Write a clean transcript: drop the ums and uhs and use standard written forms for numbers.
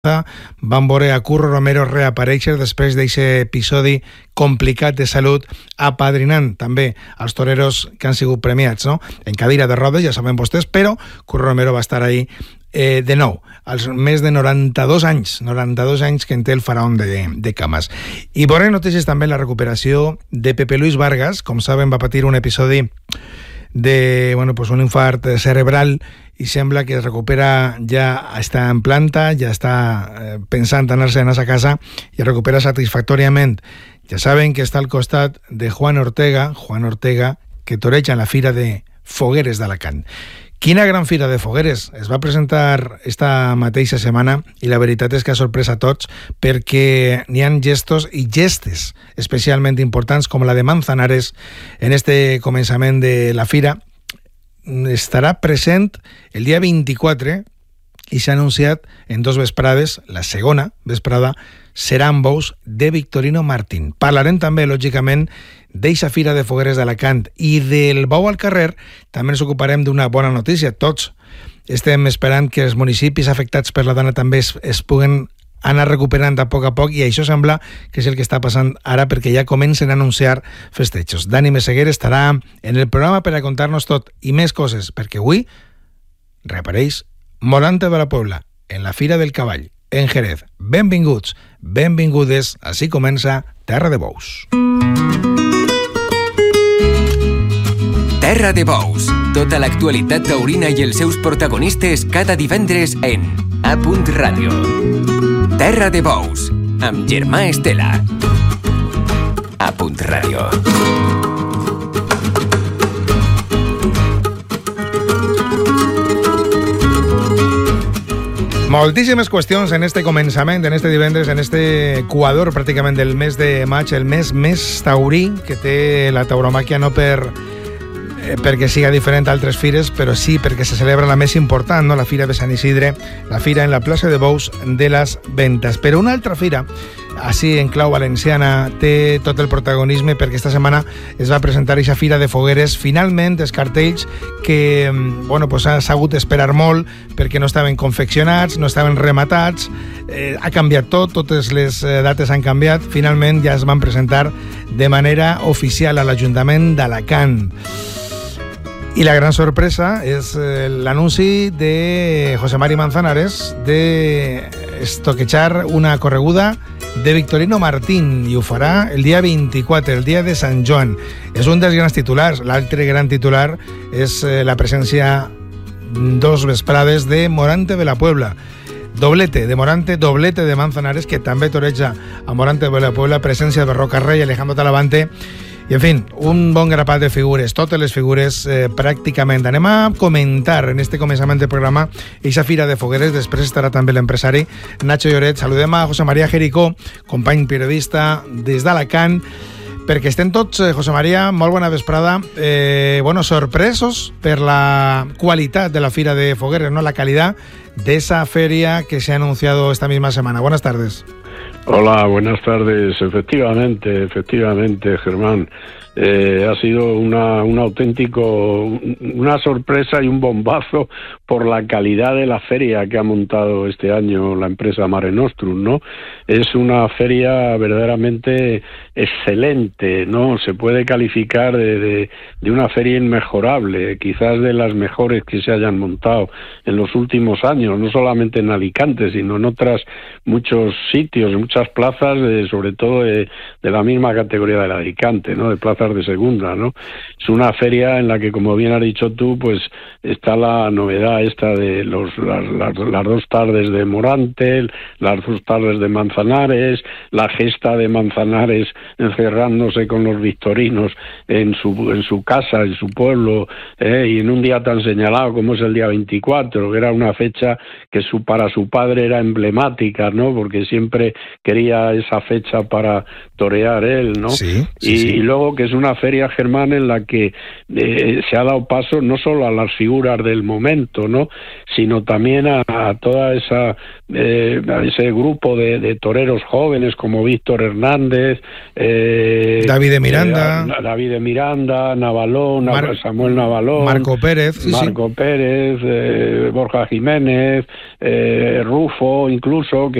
Vam veure a Curro Romero reaparèixer després d'aquest episodi complicat de salut, apadrinant també els toreros que han sigut premiats, no? En cadira de rodes, ja saben vostès, però Curro Romero va estar ahí de nou, als més de 92 anys que en té el faraón de cames. I veurem notícies també la recuperació de Pepe Luis Vargas. Com saben, va patir un episodi de un infart cerebral i sembla que es recupera, ja està en planta, ja està pensant en anar-se a casa i es recupera satisfactòriament. Ja saben que està al costat de Juan Ortega, que toreja en la Fira de Fogueres d'Alacant. Quina gran Fira de Fogueres! Es va presentar esta mateixa setmana i la veritat és que ha sorprès a tots perquè n'hi ha gestos i gestes especialment importants com la de Manzanares en este començament de la Fira. Estarà present el dia 24 i s'ha anunciat en 2 vesprades. La segona vesprada serà amb bous de Victorino Martín. Parlarem també, lògicament, d'eixa Fira de Fogueres d'Alacant i del bou al carrer. També ens ocuparem d'una bona notícia. Tots estem esperant que els municipis afectats per la dana també es puguen anar recuperant a poc i això sembla que és el que està passant ara perquè ja comencen a anunciar festejos. Dani Meseguer estarà en el programa per a contar-nos tot i més coses, perquè avui reapareix Morante de la Puebla en la Fira del Cavall en Jerez. Benvinguts, benvingudes, així comença Terra de Bous. Terra de Bous, tota l'actualitat taurina i els seus protagonistes cada divendres en A. Ràdio. Terra de Bous, amb Germà Estela. A. Ràdio. Moltíssimes qüestions en este començament, en este divendres, en este equador pràcticament del mes de maig, el mes més taurí que té la tauromàquia, no perquè siga diferent a altres fires, però sí perquè se celebra la més important, no? La Fira de Sant Isidre, la Fira en la plaça de Bous de les Ventas. Però una altra fira, així en clau valenciana, té tot el protagonisme perquè esta setmana es va presentar aquesta Fira de Fogueres. Finalment, els cartells que s'ha hagut d'esperar molt perquè no estaven confeccionats, no estaven rematats, ha canviat tot, totes les dates han canviat, finalment ja es van presentar de manera oficial a l'Ajuntament d'Alacant. I la gran sorpresa és l'anunci de José Mari Manzanares de estoquejar una correguda de Victorino Martín i ho farà el dia 24, el dia de Sant Joan. És un dels grans titulars. L'altre gran titular és la presència 2 vesprades de Morante de la Puebla. Doblete de Morante, doblete de Manzanares, que també toreja a Morante de la Puebla, presència de Rocarrey i Alejandro Talavante. I, en fi, un bon grapat de figures, totes les figures pràcticament. Anem a comentar en este començament del programa eixa Fira de Fogueres. Després estarà també l'empresari Nacho Lloret. Saludem a José María Jericó, company periodista des d'Alacant, perquè estem tots, José María, molt bona vesprada, sorpresos per la qualitat de la Fira de Fogueres, ¿no? La calidad de esa feria que se ha anunciado esta misma semana. Buenas tardes. Hola, buenas tardes. Efectivamente, Germán. Ha sido una sorpresa y un bombazo por la calidad de la feria que ha montado este año la empresa Mare Nostrum, ¿no? Es una feria verdaderamente excelente, ¿no? Se puede calificar de una feria inmejorable, quizás de las mejores que se hayan montado en los últimos años, no solamente en Alicante, sino en muchos sitios, muchas plazas, sobre todo de la misma categoría de Alicante, ¿no? De plazas de segunda, ¿no? Es una feria en la que, como bien has dicho tú, pues está la novedad esta de las 2 tardes de Morante, las 2 tardes de Manzanares, la gesta de Manzanares encerrándose con los victorinos en su casa, en su pueblo, y en un día tan señalado como es el día 24, que era una fecha que para su padre era emblemática, ¿no? Porque siempre quería esa fecha para torear él, ¿no? Sí. Y luego que es una feria, Germán, en la que se ha dado paso no solo a las figuras del momento, ¿no?, sino también a toda esa a ese grupo de toreros jóvenes como Víctor Hernández, David de Miranda, Navalón, Samuel Navalón, Marco Pérez, Pérez, Borja Jiménez, Rufo, incluso,